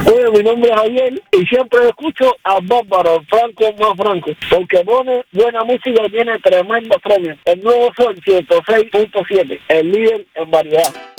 Oye, mi nombre es Javier y siempre escucho a Bárbaro, Franco más Franco, porque pone buena música y tiene tremendo premio. El nuevo Sol 106.7, el líder en variedad.